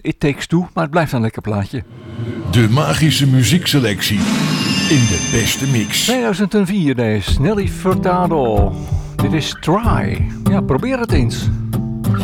It Takes Two, maar het blijft een lekker plaatje. De magische muziekselectie in de beste mix. 2004, deze Nelly Furtado. Dit is Try. Ja, probeer het eens.